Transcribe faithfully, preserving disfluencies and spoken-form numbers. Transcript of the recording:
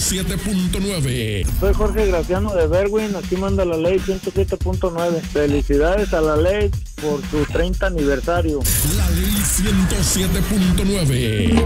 siete punto nueve. Soy Jorge Graciano de Berwin, aquí manda la ley ciento siete punto nueve. Felicidades a la ley por su treinta aniversario. La ley ciento siete punto nueve.